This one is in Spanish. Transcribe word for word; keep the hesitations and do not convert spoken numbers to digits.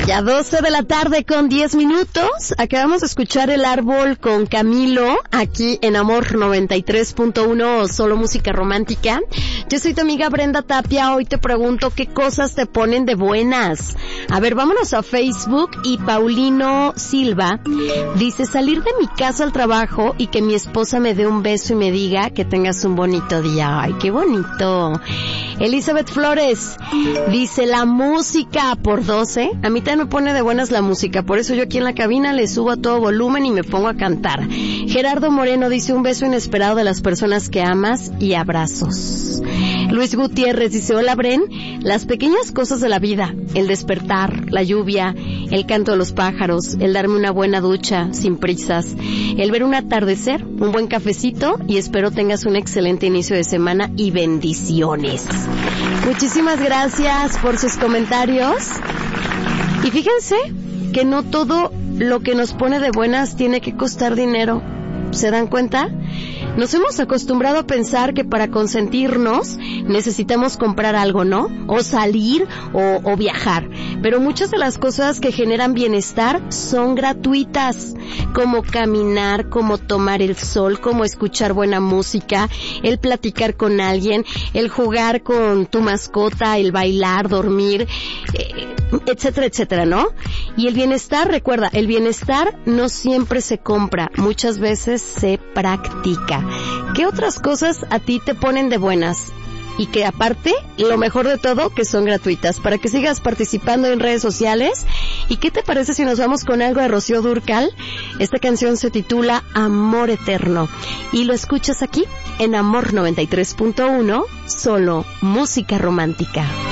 Ya doce de la tarde con diez minutos. Acabamos de escuchar El Árbol con Camilo aquí en Amor noventa y tres punto uno, solo música romántica. Yo soy tu amiga Brenda Tapia. Hoy te pregunto qué cosas te ponen de buenas. A ver, vámonos a Facebook y Paulino Silva dice: salir de mi casa al trabajo y que mi esposa me dé un beso y me diga que tengas un bonito día. Ay, qué bonito. Elizabeth Flores dice: la música por doce. A mí también me pone de buenas la música, por eso yo aquí en la cabina le subo a todo volumen y me pongo a cantar. Gerardo Moreno dice: un beso inesperado de las personas que amas y abrazos. Luis Gutiérrez dice: hola Bren, las pequeñas cosas de la vida, el despertar, la lluvia, el canto de los pájaros, el darme una buena ducha sin prisas, el ver un atardecer, un buen cafecito, y espero tengas un excelente inicio de semana y bendiciones. Muchísimas gracias por sus comentarios. Y fíjense que no todo lo que nos pone de buenas tiene que costar dinero. ¿Se dan cuenta? Nos hemos acostumbrado a pensar que para consentirnos necesitamos comprar algo, ¿no? O salir o, o viajar. Pero muchas de las cosas que generan bienestar son gratuitas, como caminar, como tomar el sol, como escuchar buena música, el platicar con alguien, el jugar con tu mascota, el bailar, dormir, eh, etcétera, etcétera, ¿no? Y el bienestar, recuerda, el bienestar no siempre se compra, muchas veces se practica. ¿Qué otras cosas a ti te ponen de buenas? Y que aparte, lo mejor de todo, que son gratuitas, para que sigas participando en redes sociales. ¿Y qué te parece si nos vamos con algo de Rocío Dúrcal? Esta canción se titula Amor Eterno, y lo escuchas aquí en Amor noventa y tres punto uno, solo música romántica.